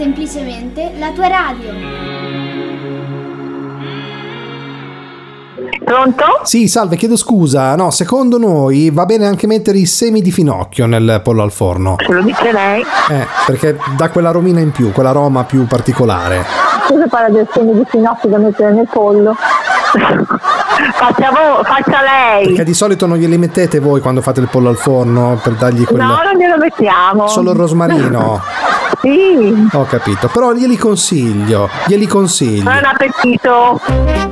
semplicemente la tua radio. Pronto? Sì, salve, chiedo scusa. No, secondo noi va bene anche mettere i semi di finocchio nel pollo al forno. Se lo dice lei. Perché dà quella romina in più, quella aroma più particolare. Cosa parla del seme di finocchio da mettere nel pollo? Faccia lei. Perché di solito non glieli mettete voi quando fate il pollo al forno per dargli quel... No, non glielo mettiamo. Solo il rosmarino. Sì. Ho capito, però glieli consiglio. Buon appetito.